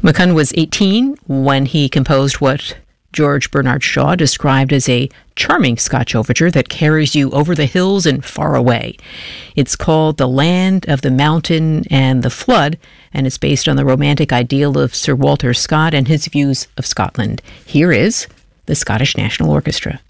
McCunn was 18 when he composed what George Bernard Shaw described as a charming Scotch overture that carries you over the hills and far away. It's called The Land of the Mountain and the Flood, and it's based on the romantic ideal of Sir Walter Scott and his views of Scotland. Here is the Scottish National Orchestra.